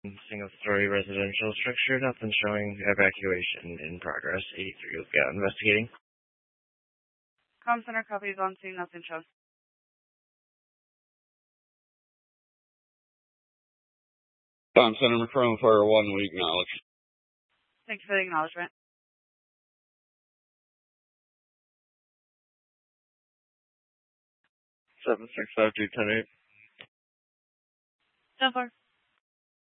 single-story residential structure. Nothing showing evacuation in progress. 83 will be out investigating. Comm Center copies on scene. Nothing shows. Comm Center McCrone Fire 1, we acknowledge. Thank you for the acknowledgement. 765-310-8. 10-4.